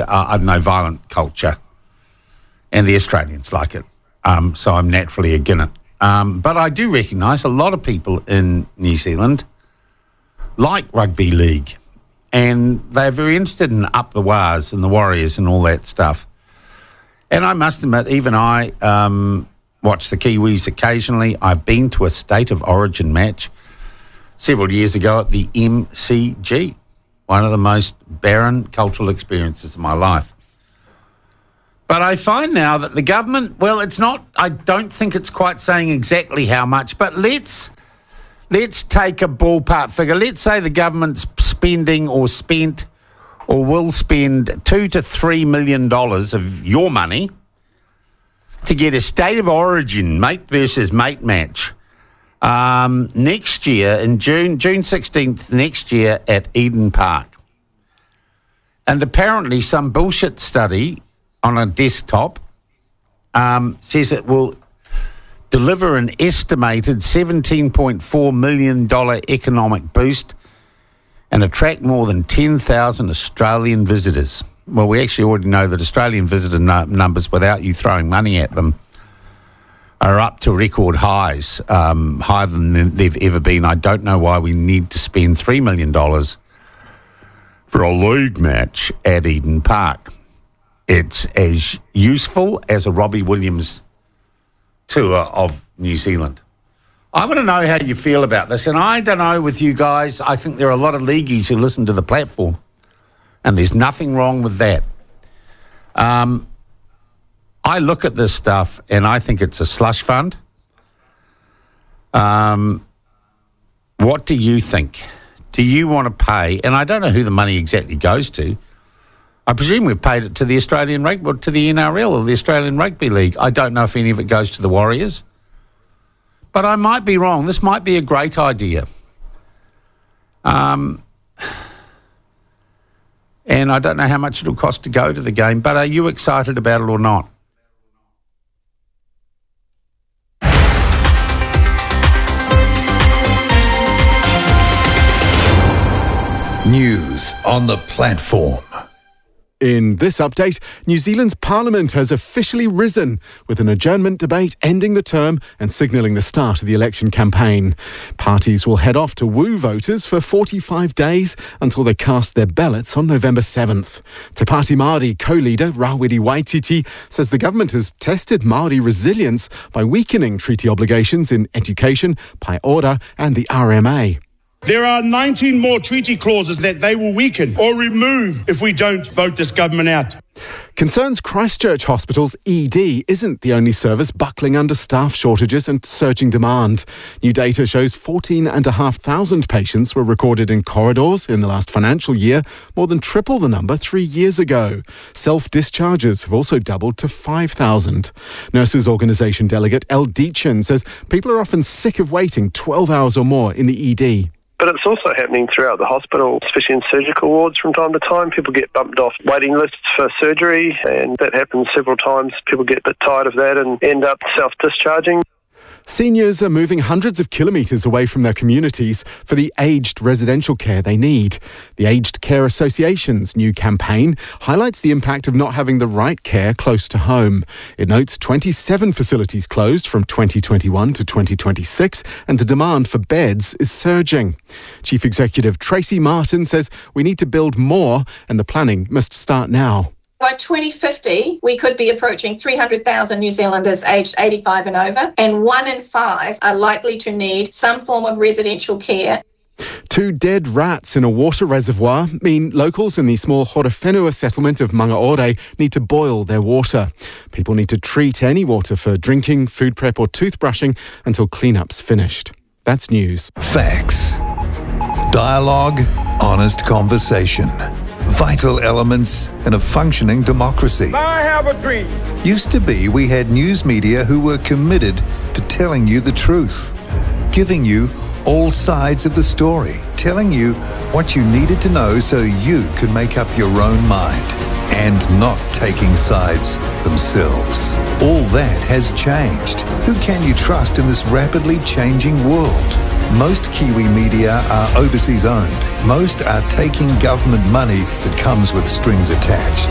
I don't know, violent culture. And the Australians like it. So I'm naturally against it. But I do recognise a lot of people in New Zealand like rugby league, and they're very interested in Up the Wars and the Warriors and all that stuff. And I must admit, even I watch the Kiwis occasionally. I've been to a State of Origin match several years ago at the MCG, one of the most barren cultural experiences of my life. But I find now that the government, well, it's not, I don't think it's quite saying exactly how much, but let's take a ballpark figure. Let's say the government's spending or spent or will spend $2 to $3 million of your money to get a State of Origin mate versus mate match next year in June 16th next year at Eden Park. And apparently some bullshit study on a desktop says it will deliver an estimated $17.4 million economic boost and attract more than 10,000 Australian visitors. Well, we actually already know that Australian visitor numbers, without you throwing money at them, are up to record highs, higher than they've ever been. I don't know why we need to spend $3 million for a league match at Eden Park. It's as useful as a Robbie Williams tour of New Zealand. I want to know how you feel about this, and I don't know with you guys. I think there are a lot of leagueies who listen to the platform, and there's nothing wrong with that. I look at this stuff, and I think it's a slush fund. What do you think? Do you want to pay? And I don't know who the money exactly goes to. I presume we've paid it to the Australian Rugby, or to the NRL or the Australian Rugby League. I don't know if any of it goes to the Warriors. But I might be wrong. This might be a great idea. And I don't know how much it'll cost to go to the game, but are you excited about it or not? News on the platform. In this update, New Zealand's Parliament has officially risen, with an adjournment debate ending the term and signalling the start of the election campaign. Parties will head off to woo voters for 45 days until they cast their ballots on November 7th. Te Pāti Māori co-leader Rawiri Waititi says the government has tested Māori resilience by weakening treaty obligations in education, pai ora and the RMA. There are 19 more treaty clauses that they will weaken or remove if we don't vote this government out. Concerns Christchurch Hospital's ED isn't the only service buckling under staff shortages and surging demand. New data shows 14,500 patients were recorded in corridors in the last financial year, more than triple the number 3 years ago. Self-discharges have also doubled to 5,000. Nurses Organisation delegate Elle Deachin says people are often sick of waiting 12 hours or more in the ED. But it's also happening throughout the hospital, especially in surgical wards from time to time. People get bumped off waiting lists for surgery, and that happens several times. People get a bit tired of that and end up self-discharging. Seniors are moving hundreds of kilometres away from their communities for the aged residential care they need. The Aged Care Association's new campaign highlights the impact of not having the right care close to home. It notes 27 facilities closed from 2021 to 2026, and the demand for beds is surging. Chief Executive Tracy Martin says we need to build more, and the planning must start now. By 2050, we could be approaching 300,000 New Zealanders aged 85 and over, and 1 in 5 are likely to need some form of residential care. 2 dead rats in a water reservoir mean locals in the small Horowhenua settlement of Mangaore need to boil their water. People need to treat any water for drinking, food prep or toothbrushing until cleanup's finished. That's news. Facts. Dialogue. Honest conversation. Vital elements in a functioning democracy. I have a dream. Used to be we had news media who were committed to telling you the truth, giving you all sides of the story, telling you what you needed to know so you could make up your own mind, and not taking sides themselves. All that has changed. Who can you trust in this rapidly changing world? Most Kiwi media are overseas owned. Most are taking government money that comes with strings attached.